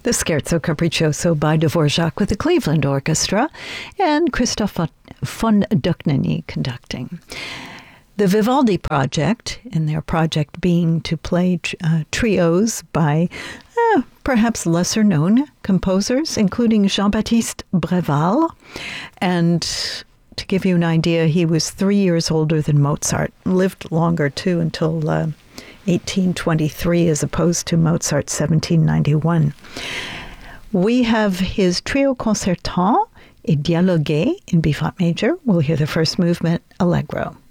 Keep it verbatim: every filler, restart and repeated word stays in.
The Scherzo Capriccioso by Dvorak with the Cleveland Orchestra and Christoph von Ducknany conducting. The Vivaldi Project, and their project being to play uh, trios by uh, perhaps lesser-known composers, including Jean-Baptiste Breval. And to give you an idea, he was three years older than Mozart, lived longer, too, until Uh, eighteen twenty-three as opposed to Mozart's seventeen ninety-one. We have his Trio Concertant et Dialogué in B flat major. We'll hear the first movement, Allegro.